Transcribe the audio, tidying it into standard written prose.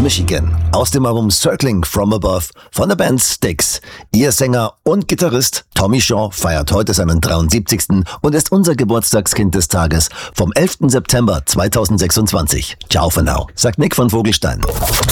Michigan aus dem Album Circling from Above von der Band Styx. Ihr Sänger und Gitarrist Tommy Shaw feiert heute seinen 73. und ist unser Geburtstagskind des Tages vom 11. September 2026. Ciao for now, sagt Nick von Vogelstein.